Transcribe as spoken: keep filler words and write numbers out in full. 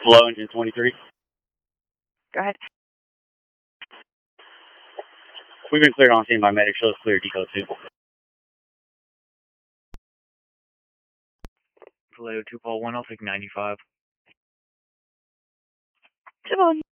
Hello, engine twenty-three. Go ahead. We've been cleared on scene by medic. Show us clear, decode two. Vallejo two Paul one, I'll take ninety-five. Come on.